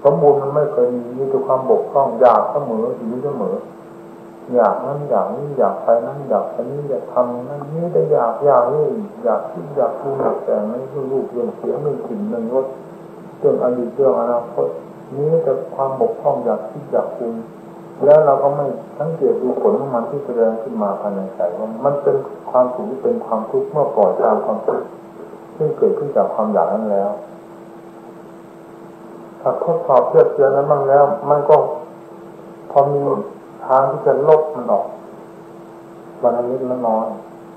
สมบูรณ์มันไม่เคยมีแต่ความบกพร่องอยากเสมอหิวเสมออยากนั้นอยากนี้อยากไปนั้นอยากไปนี้อยากทำนั้นนี้แต่อยากนี่อยากคิดอยากพูดอยากแต่งนั้นคือรูปเรื่องเสียงเรื่องกลิ่นเรื่องรสเรื่องอดีตเรื่องอนาคตนี้แต่ความบกพร่องอยากคิดอยากพูดแล้วเราก็ไม่สังเกตดูผลของมันที่แสดงขึ้นมาภายในใจว่ามันเป็นความสุขหรือเป็นความทุกข์เมื่อปล่อยตามความทุกข์ซึ่งเกิดขึ้นจากความอยากนั้นแล้วถ้าทดสอบเทียบเทียงนั้นบ้างแล้วมันก็พอมีทางที่จะลบมันออกวันละนิดละน้อย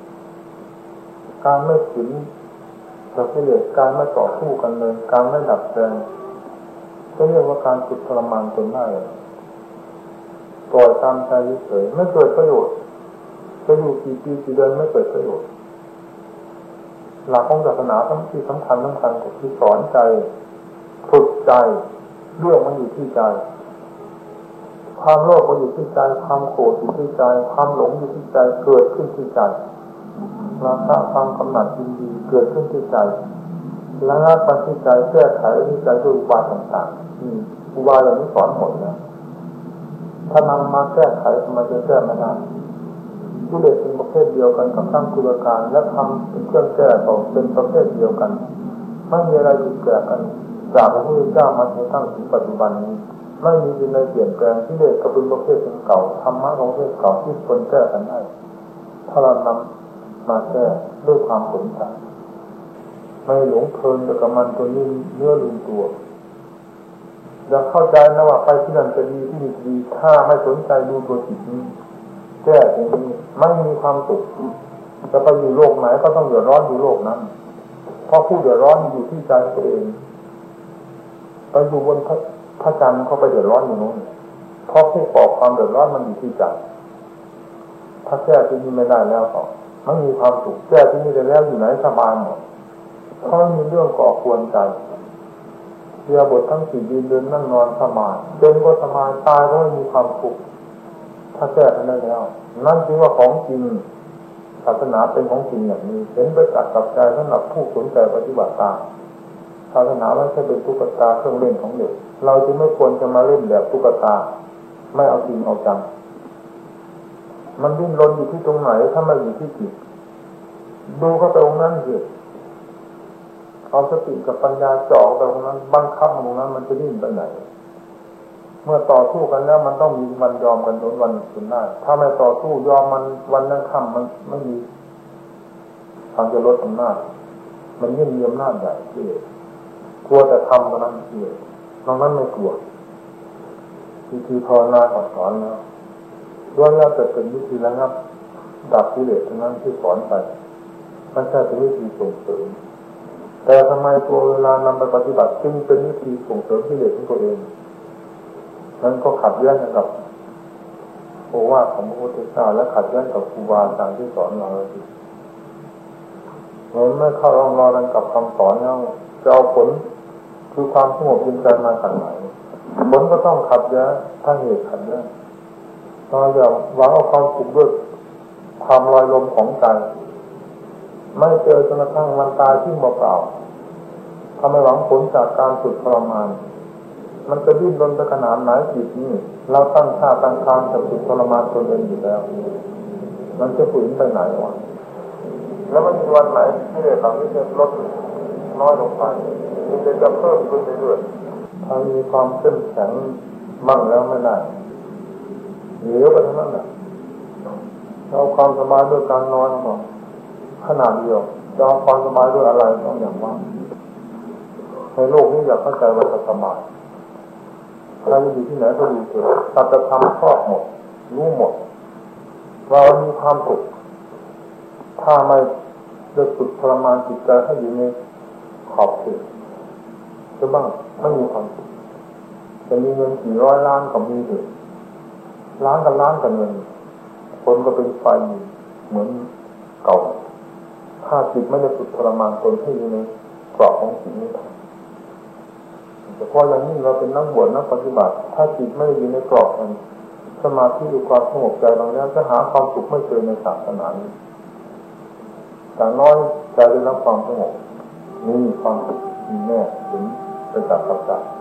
การไม่ฝืนเราเรียกการไม่ต่อสู้กันเลยการไม่ดับแรงก็เรียกว่าการฝึกทรมานตนได้ปล่อยตามใจเฉยไม่เกิดประโยชน์จะอยู่กี่ปีกี่เดือนไม่เกิดประโยชน์หลักของศาสนาที่สำคัญก็คือสอนใจฝึกใจเรื่องมันอยู่ที่ใจความโลภก็อยู่ที่ใจความโกรธอยู่ที่ใจความหลงอยู่ที่ใจเกิดขึ้นที่ใจราคะความกำหนัดยินดีเกิดขึ้นที่ใจระงับที่ใจแก้ไขที่ใจด้วยอุบายต่างๆอุบายเหล่านี้สอนหมดนะถ้านำมาแก้ไขมันจะแก้ไม่ได้กิเลสเป็นประเภทเดียวกันกับทั้งกุศลการและทำเป็นเครื่องแก้ต่อเป็นประเภทเดียวกันไม่มีอะไรผิดแปลกกันจากพระพุทธเจ้ามาจนตั้งถึงปัจจุบันนี้ไม่มีสิ่งใดเปลี่ยนแปลงกิเลสก็เป็นประเภทเก่าธรรมะของประเภทเก่าที่คนแก้กันได้ถ้าเรานำมาแก้ด้วยความสนใจไม่หลงเพลินกับมันตัวนี้เนื้อลืมตัวอยากเข้าใจนะว่าไปที่นั่นจะดีที่นี่ดีถ้าไม่สนใจดูตัวจิตนี้แก้ตรงนี้ไม่มีความสุขจะไปอยู่โลกไหนก็ต้องเดือดร้อนอยู่โลกนั้นเพราะผู้เดือดร้อนอยู่ที่ใจตัวเองไปอยู่บนพระจันทร์เขาไปเดือดร้อนอยู่นู้นเพราะผู้ก่อความเดือดร้อนมันอยู่ที่ใจถ้าแก้ที่นี่ไม่ได้แล้วก็ไม่มีความสุขแก้ที่นี่ได้แล้วอยู่ไหนสบายหมดเพราะมีเรื่องก่อควรใจเรียบททั้งสี่ยืนเดินนั่งนอนสบายเดินก็สบายตายก็ไม่มีความทุกข์ถ้าแก้กันได้แล้วนั่นจึงว่าของจริงศาสนาเป็นของจริงอย่างนี้เห็นไปจัดกับใจสำหรับผู้สนใจปฏิบัติตามศาสนาไม่ใช่เป็นตุ๊กตาเครื่องเล่นของเด็กเราจึงไม่ควรจะมาเล่นแบบตุ๊กตาไม่เอาจริงเอาจังมันดิ้นรนอยู่ที่ตรงไหนถ้าไม่อยู่ที่จิตดูเข้าไปตรงนั้นสิเอาสติกับปัญญาจ่อไปตรงนั้นบังคับตรงนั้นมันจะดิ้นไปไหนเมื่อต่อสู้กันแล้วมันต้องมีวันยอมกันจนวันสุดท้ายถ้าไม่ต่อสู้ยอมมันวันนั้นค่ำมันไม่มีทางจะลดอำนาจมันยิ่งมีอำนาจใหญ่ที่กลัวแต่ทำตรงนั้นที่ตรงนั้นไม่กลัววิธีภาวนาสอนแล้วล้วนแล้วแต่เป็นวิธีระงับดับกิเลสทั้งนั้นที่สอนไปไม่ใช่เป็นวิธีส่งเสริมแต่ทำไมตัวเวลานำไปปฏิบัติจึงเป็นวิธีส่งเสริมกิเลสของตัวเองนั้นก็ขัดแย้งกับโอวาทของพระพุทธเจ้าและขัดแย้งกับครูบาอาจารย์ที่สอนเราสิเราไม่เข้าร่องรอยกันกับคำสอนแล้วจะเอาผลคือความสงบเย็นใจมาขัดไหนผลก็ต้องขัดแย้งทั้งเหตุขัดแย้งเราอย่าหวังเอาความสุขด้วยความลอยลมของใจไม่เจอจนกระทั่งวันตายที่เปล่าทำให้หวังผลจากการฝึกทรมานมันจะดิ้นรนไปขนาดไหนจิตนี้เราตั้งท่าตั้งทางจะฝึกทรมานตนเองอยู่แล้วมันจะฝืนไปไหนวะแล้วมันมีวันไหนที่เหล่านี้จะลดน้อยลงไปมันจะเพิ่มขึ้นเรื่อยๆถ้ามีความเข้มแข็งมั่งแล้วไม่ได้เหนียวไปทั้งนั้นแหละเอาความสบายด้วยการนอนหรอกขนาดเดียวจะเอาความสบายด้วยอะไรต้องอย่างว่าในโลกนี้อยากเข้าใจว่าสบายใครอยู่ที่ไหนก็อยู่เถอะสัจธรรมครอบหมดรู้หมดเรามีความสุขถ้าไม่ได้ฝึกทรมานจิตใจให้อยู่ในขอบเขตจะบ้างไม่มีความสุขจะมีเงินกี่ร้อยล้านก็มีเถอะล้านกับล้านกับเงินคนก็เป็นไฟเหมือนเก่าถ้าจิตไม่ได้ฝึกทรมานตนให้อยู่ในกรอบของสิ่งนี้แต่พออย่างนี้เราเป็นนักบวชนักปฏิบัติถ้าจิตไม่ได้อยู่ในกรอบมันสมาธิหรือความสงบใจบางอย่างจะหาความสุขไม่เจอในศาสนานี้แต่น้อยใจได้รับความสงบนี่ความสุขมีแน่ถึงประจักษ์